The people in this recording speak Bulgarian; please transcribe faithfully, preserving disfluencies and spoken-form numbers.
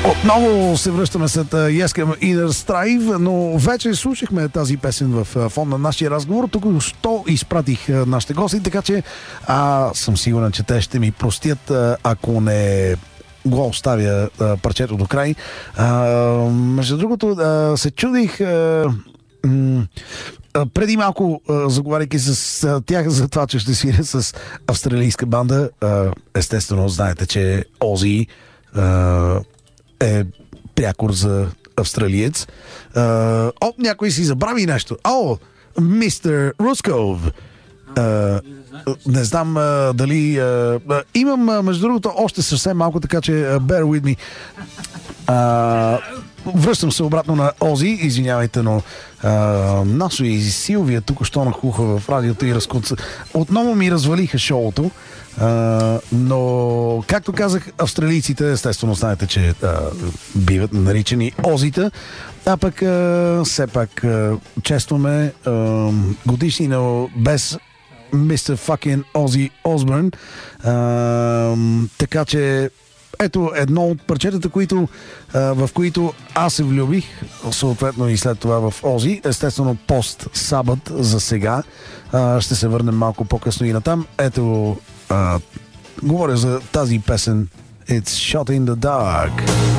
Отново се връщаме след Yes Can Inner Strive, но вече слушахме тази песен в фон на нашия разговор. Тук що изпратих нашите гости, така че а, съм сигурен, че те ще ми простят, ако не го оставя а, парчето до край. А, между другото, а, се чудих а, м- а, преди малко, а, заговаряйки с а, тях за това, че ще свиря с австралийска банда. А, естествено, знаете, че Ози а, е прякор за австралиец. А, о, някой си забрави нещо. О, мистер Русков. А, не знам а, дали... А, а, имам, а, между другото, още съвсем малко, така че а, bear with me. А, връщам се обратно на Ози, извинявайте, но а, Насо и Силвия тук що нахуха в радиото и разкуца. Отново ми развалиха шоуто. Uh, но, както казах, австралийците, естествено, знаете, че uh, биват наричани Озита, а пък uh, все пак uh, честваме uh, годишнина без мистер Fucking Ози Осбърн. Uh, така че ето едно от парчетата, които, uh, в които аз се влюбих, съответно и след това в Ози. Естествено, пост Сабът за сега. Uh, ще се върнем малко по-късно и натам. Ето, Uh, говоря за тази песен It's Shot in the Dark.